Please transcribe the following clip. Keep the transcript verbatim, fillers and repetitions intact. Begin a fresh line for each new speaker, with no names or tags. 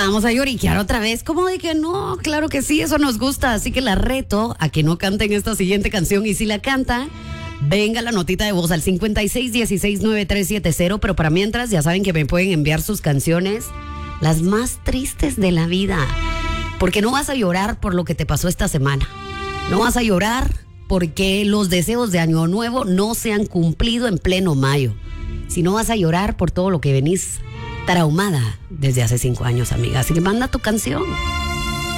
Vamos a lloriquear otra vez. ¿Cómo de que no? Claro que sí, eso nos gusta. Así que la reto a que no canten esta siguiente canción. Y si la canta, venga la notita de voz al cincuenta y seis dieciséis noventa y tres setenta. Pero para mientras, ya saben que me pueden enviar sus canciones, las más tristes de la vida. Porque no vas a llorar por lo que te pasó esta semana. No vas a llorar porque los deseos de Año Nuevo no se han cumplido en pleno mayo. Sino vas a llorar por todo lo que venís traumada desde hace cinco años, amiga. Así que manda tu canción.